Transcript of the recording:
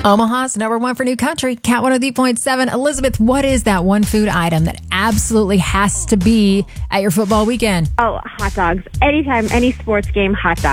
Omaha's number one for new country, Cat 103.7. Elizabeth, what is that one food item that absolutely has to be at your football weekend? Oh, hot dogs. Anytime, any sports game, hot dogs.